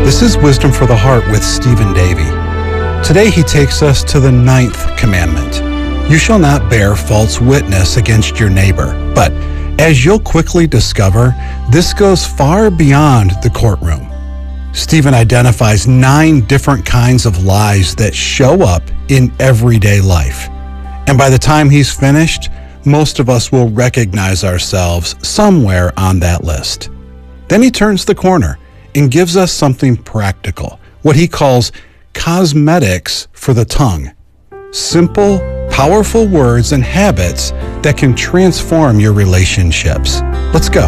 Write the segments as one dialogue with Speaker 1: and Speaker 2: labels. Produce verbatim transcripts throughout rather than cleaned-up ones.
Speaker 1: This is Wisdom for the Heart with Stephen Davey. Today he takes us to the ninth commandment. You shall not bear false witness against your neighbor. But as you'll quickly discover, this goes far beyond the courtroom. Stephen identifies nine different kinds of lies that show up in everyday life. And by the time he's finished, most of us will recognize ourselves somewhere on that list. Then he turns the corner and gives us something practical, what he calls cosmetics for the tongue. Simple, powerful words and habits that can transform your relationships. Let's go.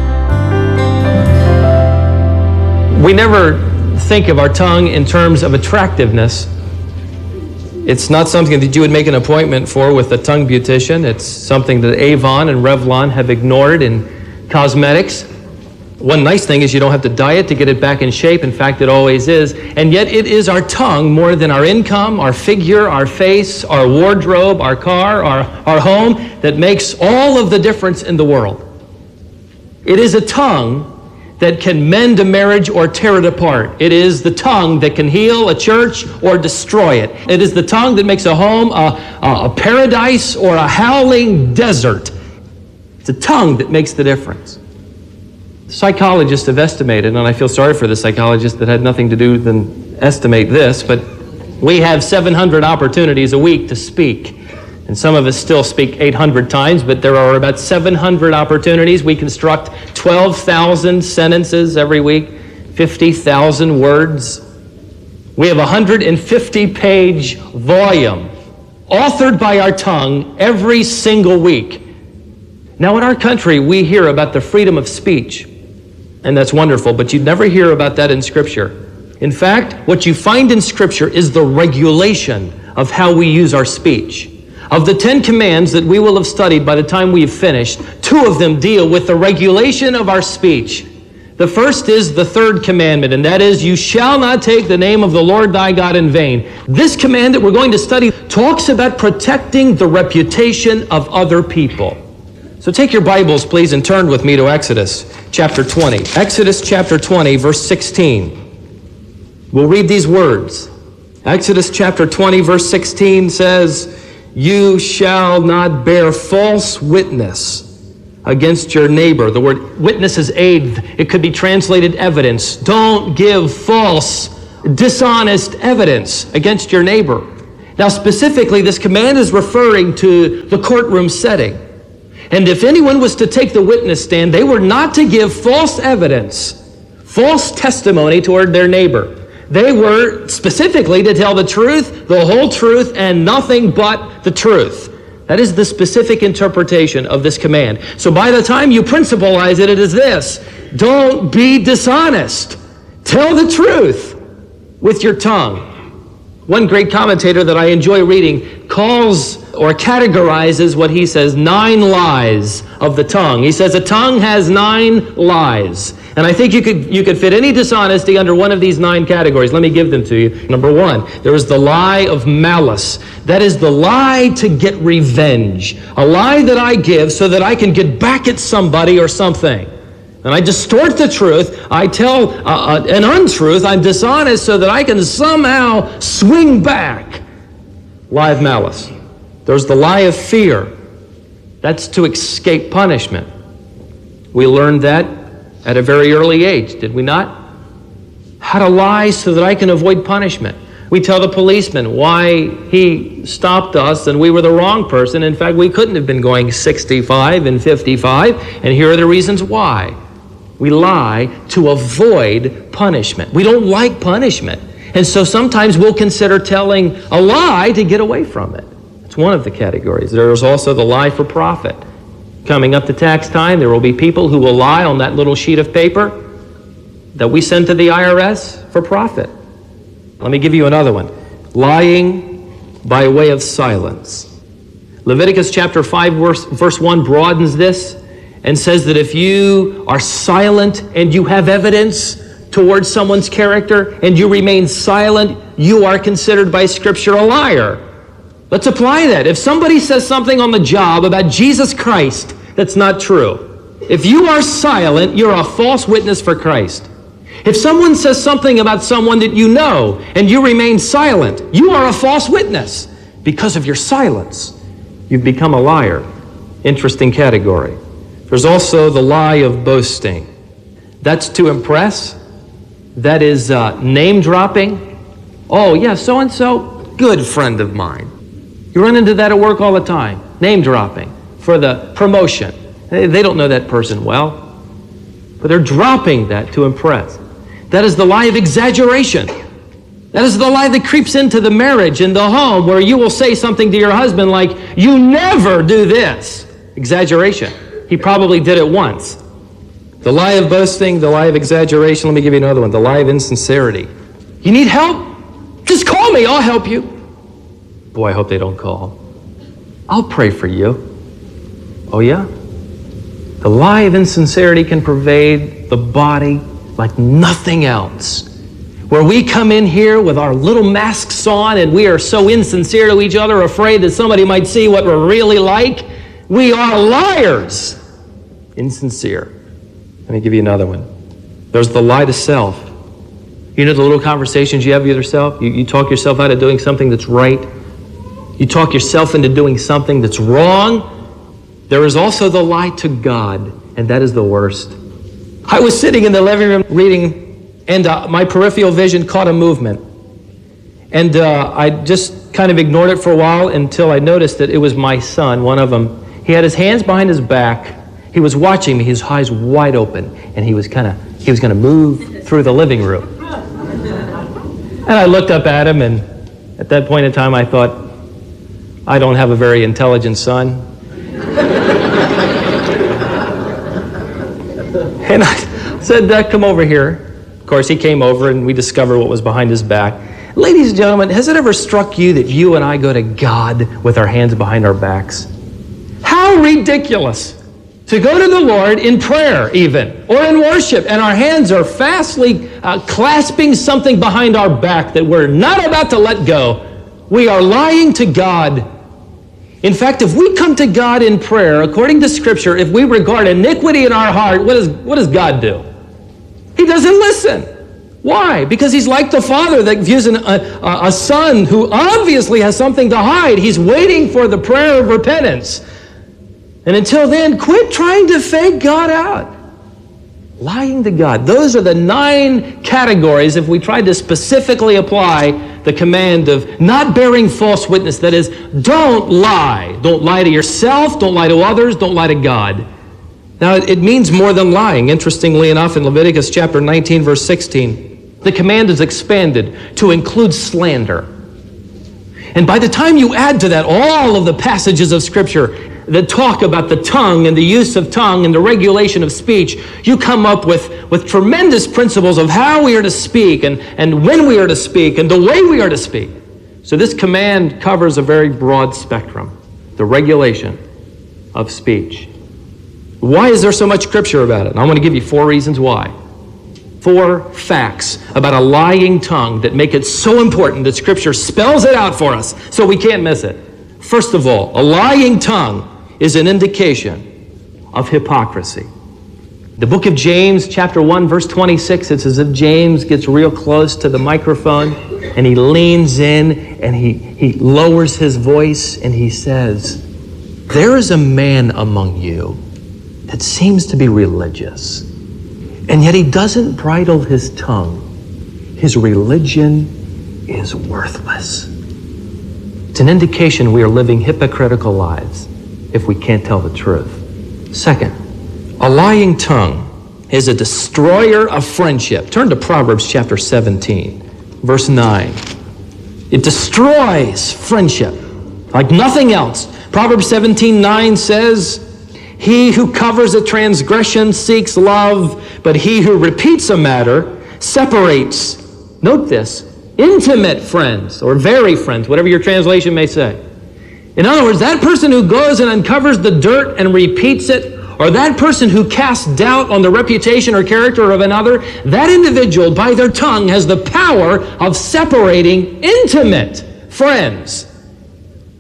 Speaker 2: We never think of our tongue in terms of attractiveness. It's not something that you would make an appointment for with a tongue beautician. It's something that Avon and Revlon have ignored in cosmetics. One nice thing is you don't have to diet to get it back in shape. In fact, it always is. And yet it is our tongue more than our income, our figure, our face, our wardrobe, our car, our, our home that makes all of the difference in the world. It is a tongue that can mend a marriage or tear it apart. It is the tongue that can heal a church or destroy it. It is the tongue that makes a home a, a, a paradise or a howling desert. It's a tongue that makes the difference. Psychologists have estimated, and I feel sorry for the psychologists that had nothing to do than estimate this, but we have seven hundred opportunities a week to speak. And some of us still speak eight hundred times, but there are about seven hundred opportunities. We construct twelve thousand sentences every week, fifty thousand words. We have a one hundred fifty page volume authored by our tongue every single week. Now in our country, we hear about the freedom of speech, and that's wonderful, but you'd never hear about that in Scripture. In fact, what you find in Scripture is the regulation of how we use our speech. Of the Ten Commands that we will have studied by the time we have finished, two of them deal with the regulation of our speech. The first is the third commandment, and that is, you shall not take the name of the Lord thy God in vain. This command that we're going to study talks about protecting the reputation of other people. So take your Bibles, please, and turn with me to Exodus chapter twenty. Exodus chapter twenty, verse sixteen. We'll read these words. Exodus chapter twenty, verse sixteen says, you shall not bear false witness against your neighbor. The word witness is aid. It could be translated evidence. Don't give false, dishonest evidence against your neighbor. Now, specifically, this command is referring to the courtroom setting. And if anyone was to take the witness stand, they were not to give false evidence, false testimony toward their neighbor. They were specifically to tell the truth, the whole truth, and nothing but the truth. That is the specific interpretation of this command. So by the time you principalize it, it is this: don't be dishonest. Tell the truth with your tongue. One great commentator that I enjoy reading calls or categorizes what he says nine lies of the tongue. He says a tongue has nine lies. And I think you could you could fit any dishonesty under one of these nine categories. Let me give them to you. Number one, there is the lie of malice. That is the lie to get revenge. A lie that I give so that I can get back at somebody or something. And I distort the truth. I tell uh, an untruth. I'm dishonest so that I can somehow swing back. Lie of malice. There's the lie of fear. That's to escape punishment. We learned that at a very early age, did we not? How to lie so that I can avoid punishment. We tell the policeman why he stopped us and we were the wrong person. In fact, we couldn't have been going sixty-five and fifty-five, and here are the reasons why. We lie to avoid punishment. We don't like punishment. And so sometimes we'll consider telling a lie to get away from it. It's one of the categories. There's also the lie for profit. Coming up to tax time, there will be people who will lie on that little sheet of paper that we send to the I R S for profit. Let me give you another one. Lying by way of silence. Leviticus chapter five, verse, verse one broadens this and says that if you are silent and you have evidence towards someone's character and you remain silent, you are considered by Scripture a liar. Let's apply that. If somebody says something on the job about Jesus Christ that's not true, if you are silent, you're a false witness for Christ. If someone says something about someone that you know and you remain silent, you are a false witness. Because of your silence, you've become a liar. Interesting category. There's also the lie of boasting. That's to impress. That is uh, name dropping. Oh, yeah, so-and-so, good friend of mine. You run into that at work all the time. Name dropping for the promotion. They don't know that person well, but they're dropping that to impress. That is the lie of exaggeration. That is the lie that creeps into the marriage and the home, where you will say something to your husband like, you never do this. Exaggeration. He probably did it once. The lie of boasting, the lie of exaggeration. Let me give you another one. The lie of insincerity. You need help? Just call me. I'll help you. Boy, I hope they don't call. I'll pray for you. Oh, yeah? The lie of insincerity can pervade the body like nothing else. Where we come in here with our little masks on and we are so insincere to each other, afraid that somebody might see what we're really like. We are liars. Insincere. Let me give you another one. There's the lie to self. You know the little conversations you have with yourself? You, you talk yourself out of doing something that's right. You talk yourself into doing something that's wrong. There is also the lie to God, and that is the worst. I was sitting in the living room reading, and uh, my peripheral vision caught a movement. And uh, I just kind of ignored it for a while until I noticed that it was my son, one of them. He had his hands behind his back. He was watching me, his eyes wide open, and he was kind of, he was going to move through the living room. And I looked up at him, and at that point in time, I thought, I don't have a very intelligent son. And I said, uh, come over here. Of course, he came over, and we discovered what was behind his back. Ladies and gentlemen, has it ever struck you that you and I go to God with our hands behind our backs? How ridiculous to go to the Lord in prayer even, or in worship, and our hands are fastly uh, clasping something behind our back that we're not about to let go. We are lying to God. In fact, if we come to God in prayer, according to Scripture, if we regard iniquity in our heart, what does, what does God do? He doesn't listen. Why? Because he's like the father that views an, a, a son who obviously has something to hide. He's waiting for the prayer of repentance. And until then, quit trying to fake God out. Lying to God. Those are the nine categories if we tried to specifically apply the command of not bearing false witness. That is, don't lie. Don't lie to yourself. Don't lie to others. Don't lie to God. Now, it means more than lying. Interestingly enough, in Leviticus chapter nineteen, verse sixteen, the command is expanded to include slander. And by the time you add to that all of the passages of Scripture that talk about the tongue and the use of tongue and the regulation of speech, you come up with, with tremendous principles of how we are to speak and, and when we are to speak and the way we are to speak. So this command covers a very broad spectrum, the regulation of speech. Why is there so much Scripture about it? And I want to give you four reasons why. Four facts about a lying tongue that make it so important that Scripture spells it out for us so we can't miss it. First of all, a lying tongue is an indication of hypocrisy. The book of James, chapter one, verse twenty-six, it's as if James gets real close to the microphone and he leans in and he, he lowers his voice and he says, there is a man among you that seems to be religious, and yet he doesn't bridle his tongue. His religion is worthless. It's an indication we are living hypocritical lives if we can't tell the truth. Second, a lying tongue is a destroyer of friendship. Turn to Proverbs chapter seventeen, verse nine. It destroys friendship like nothing else. Proverbs seventeen nine says, he who covers a transgression seeks love, but he who repeats a matter separates, note this, intimate friends, or very friends, whatever your translation may say. In other words, that person who goes and uncovers the dirt and repeats it, or that person who casts doubt on the reputation or character of another, that individual, by their tongue, has the power of separating intimate friends.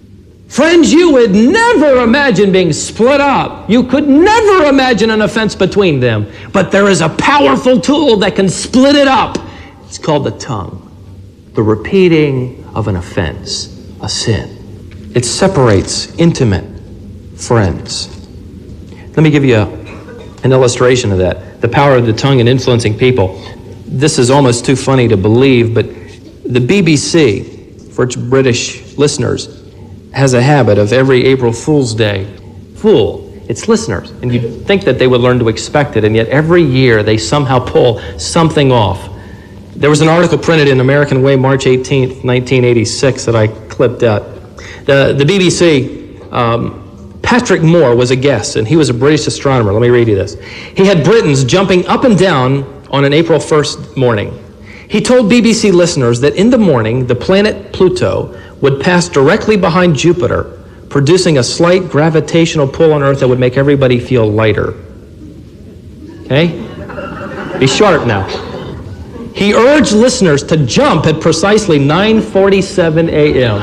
Speaker 2: Friends, you would never imagine being split up. You could never imagine an offense between them. But there is a powerful tool that can split it up. It's called the tongue. The repeating of an offense, a sin. It separates intimate friends. Let me give you a, an illustration of that. The power of the tongue in influencing people. This is almost too funny to believe, but the B B C, for its British listeners, has a habit of every April Fool's Day, fool its listeners. And you'd think that they would learn to expect it, and yet every year they somehow pull something off. There was an article printed in American Way, March eighteenth, nineteen eighty-six, that I clipped out. The, the B B C, um, Patrick Moore was a guest, and he was a British astronomer. Let me read you this. He had Britons jumping up and down on an April first morning. He told B B C listeners that in the morning, the planet Pluto would pass directly behind Jupiter, producing a slight gravitational pull on Earth that would make everybody feel lighter. Okay? Be sharp now. He urged listeners to jump at precisely nine forty-seven a.m.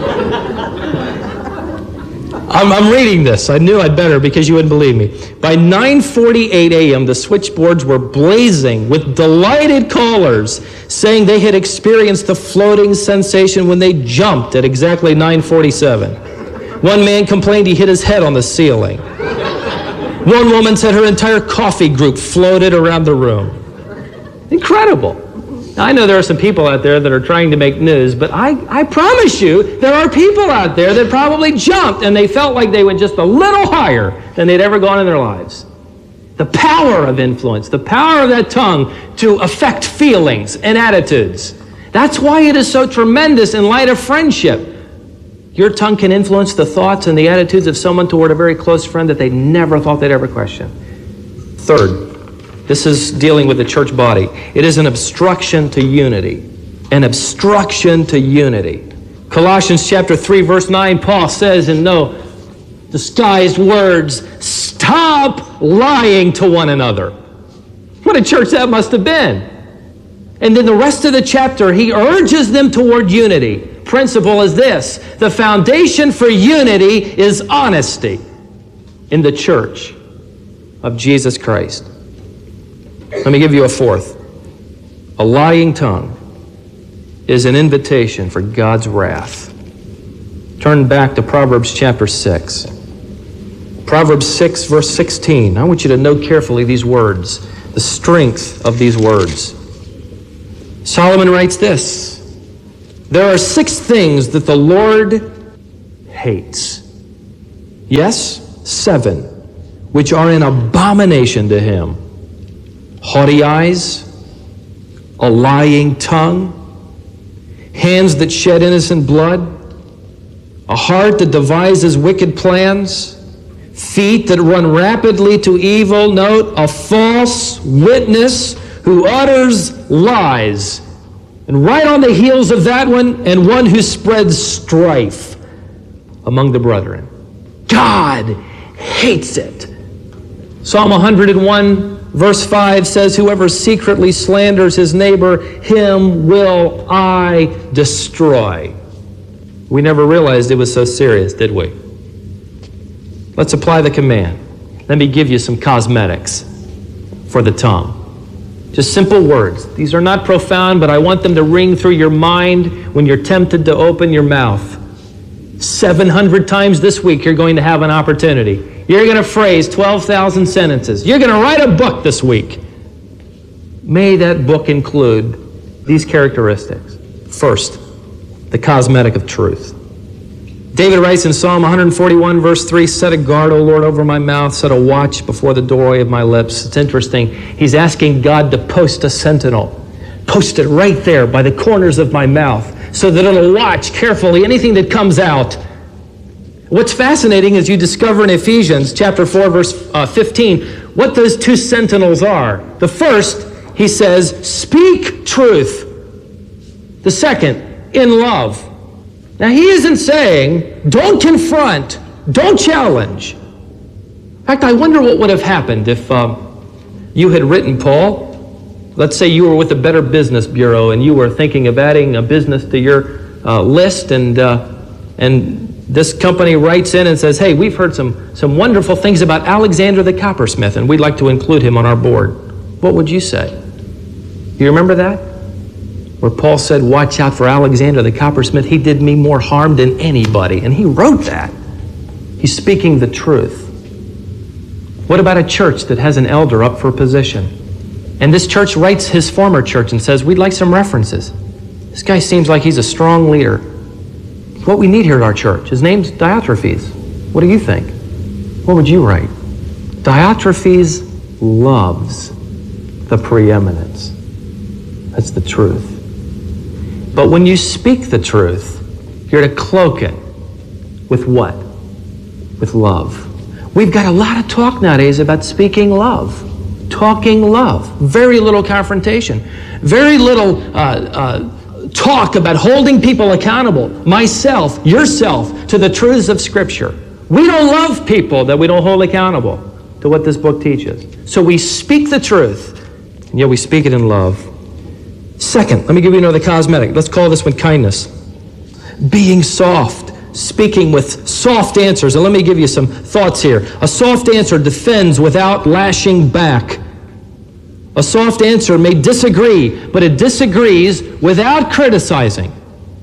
Speaker 2: I'm, I'm reading this. I knew I'd better because you wouldn't believe me. By nine forty-eight a.m., the switchboards were blazing with delighted callers saying they had experienced the floating sensation when they jumped at exactly nine forty-seven. One man complained he hit his head on the ceiling. One woman said her entire coffee group floated around the room. Incredible. Now, I know there are some people out there that are trying to make news, but I, I promise you there are people out there that probably jumped and they felt like they went just a little higher than they'd ever gone in their lives. The power of influence, the power of that tongue to affect feelings and attitudes. That's why it is so tremendous in light of friendship. Your tongue can influence the thoughts and the attitudes of someone toward a very close friend that they never thought they'd ever question. Third, this is dealing with the church body. It is an obstruction to unity. An obstruction to unity. Colossians chapter three, verse nine, Paul says in no disguised words, stop lying to one another. What a church that must have been. And then the rest of the chapter, he urges them toward unity. Principle is this: the foundation for unity is honesty in the church of Jesus Christ. Let me give you a fourth. A lying tongue is an invitation for God's wrath. Turn back to Proverbs chapter six. Proverbs six, verse sixteen. I want you to note carefully these words, the strength of these words. Solomon writes this: there are six things that the Lord hates. Yes, seven, which are an abomination to him. Haughty eyes, a lying tongue, hands that shed innocent blood, a heart that devises wicked plans, feet that run rapidly to evil. Note, a false witness who utters lies. And right on the heels of that one, and one who spreads strife among the brethren. God hates it. Psalm one hundred one, verse five says, whoever secretly slanders his neighbor, him will I destroy. We never realized it was so serious, did we? Let's apply the command. Let me give you some cosmetics for the tongue. Just simple words. These are not profound, but I want them to ring through your mind when you're tempted to open your mouth. seven hundred times this week you're going to have an opportunity. You're going to phrase twelve thousand sentences. You're going to write a book this week. May that book include these characteristics. First, the cosmetic of truth. David writes in Psalm one forty-one, verse three, set a guard, O Lord, over my mouth, set a watch before the doorway of my lips. It's interesting. He's asking God to post a sentinel. Post it right there by the corners of my mouth so that it'll watch carefully anything that comes out. What's fascinating is you discover in Ephesians chapter four, verse uh, fifteen, what those two sentinels are. The first, he says, speak truth. The second, in love. Now, he isn't saying, don't confront, don't challenge. In fact, I wonder what would have happened if um, you had written Paul. Let's say you were with the Better Business Bureau and you were thinking of adding a business to your uh, list, and uh, and this company writes in and says, hey, we've heard some, some wonderful things about Alexander the coppersmith, and we'd like to include him on our board. What would you say? You remember that? Where Paul said, watch out for Alexander the coppersmith. He did me more harm than anybody. And he wrote that. He's speaking the truth. What about a church that has an elder up for a position? And this church writes his former church and says, we'd like some references. This guy seems like he's a strong leader. What we need here at our church. His name's Diotrephes. What do you think? What would you write? Diotrephes loves the preeminence. That's the truth. But when you speak the truth, you're to cloak it with what? With love. We've got a lot of talk nowadays about speaking love. Talking love. Very little confrontation. Very little uh, uh, talk about holding people accountable. Myself, yourself, to the truths of Scripture. We don't love people that we don't hold accountable to what this book teaches. So we speak the truth, and yet we speak it in love. Second, let me give you another cosmetic. Let's call this one kindness. Being soft, speaking with soft answers. And let me give you some thoughts here. A soft answer defends without lashing back. A soft answer may disagree, but it disagrees without criticizing.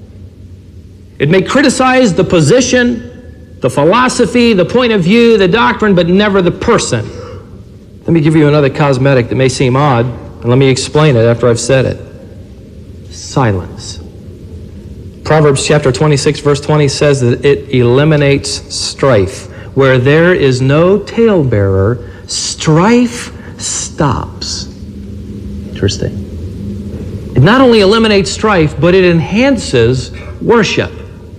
Speaker 2: It may criticize the position, the philosophy, the point of view, the doctrine, but never the person. Let me give you another cosmetic that may seem odd, and let me explain it after I've said it. Silence. Proverbs chapter twenty-six, verse twenty says that it eliminates strife. Where there is no talebearer, strife stops. Interesting. It not only eliminates strife, but it enhances worship.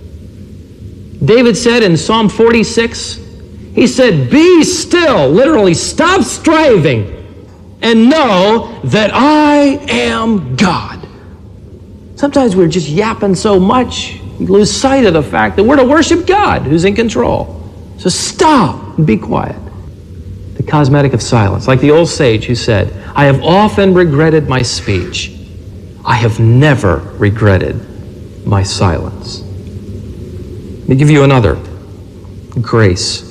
Speaker 2: David said in Psalm forty-six, he said, be still, literally, stop striving, and know that I am God. Sometimes we're just yapping so much, we lose sight of the fact that we're to worship God who's in control. So stop and be quiet. The cosmetic of silence, like the old sage who said, I have often regretted my speech. I have never regretted my silence. Let me give you another. Grace.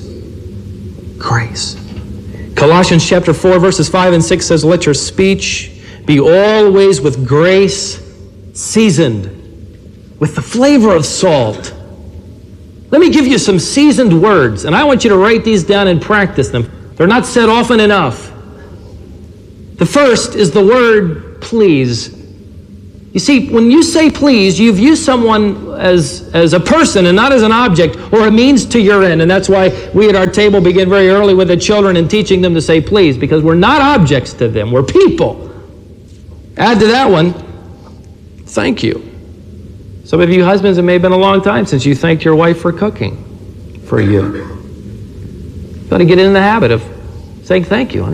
Speaker 2: Grace. Colossians chapter four, verses five and six says, let your speech be always with grace, seasoned with the flavor of salt. Let me give you some seasoned words, and I want you to write these down and practice them. They're not said often enough. The first is the word please. You see, when you say please, you view someone as, as a person and not as an object or a means to your end. And that's why we at our table begin very early with the children and teaching them to say please, because we're not objects to them. We're people. Add to that one, thank you. Some of you husbands, it may have been a long time since you thanked your wife for cooking for you. You've got to get in the habit of saying thank you.